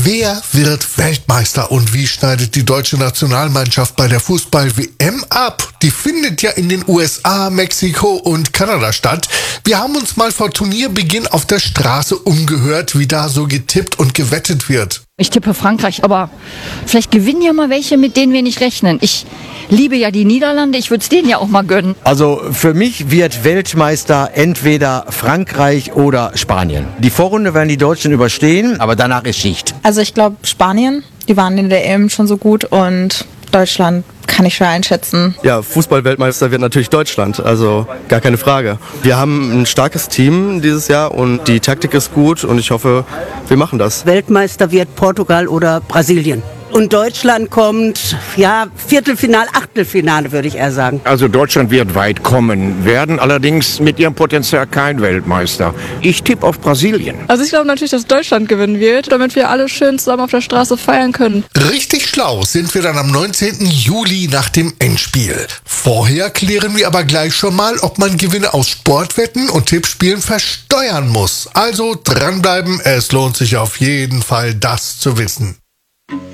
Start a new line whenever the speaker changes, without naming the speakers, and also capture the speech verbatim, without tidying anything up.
Wer wird Weltmeister und wie schneidet die deutsche Nationalmannschaft bei der Fußball-W M ab? Die findet ja in den U S A, Mexiko und Kanada statt. Wir haben uns mal vor Turnierbeginn auf der Straße umgehört, wie da so getippt und gewettet wird.
Ich tippe Frankreich, aber vielleicht gewinnen ja mal welche, mit denen wir nicht rechnen. Ich liebe ja die Niederlande, ich würde es denen ja auch mal gönnen.
Also für mich wird Weltmeister entweder Frankreich oder Spanien. Die Vorrunde werden die Deutschen überstehen, aber danach ist Schicht.
Also ich glaube Spanien, die waren in der E M schon so gut, und Deutschland kann ich schwer einschätzen.
Ja, Fußball-Weltmeister wird natürlich Deutschland, also gar keine Frage. Wir haben ein starkes Team dieses Jahr und die Taktik ist gut und ich hoffe, wir machen das.
Weltmeister wird Portugal oder Brasilien. Und Deutschland kommt, ja, Viertelfinale, Achtelfinale, würde ich eher sagen.
Also Deutschland wird weit kommen, werden allerdings mit ihrem Potenzial kein Weltmeister. Ich tippe auf Brasilien.
Also ich glaube natürlich, dass Deutschland gewinnen wird, damit wir alle schön zusammen auf der Straße feiern können.
Richtig schlau sind wir dann am neunzehnten Juli nach dem Endspiel. Vorher klären wir aber gleich schon mal, ob man Gewinne aus Sportwetten und Tippspielen versteuern muss. Also dranbleiben, es lohnt sich auf jeden Fall, das zu wissen.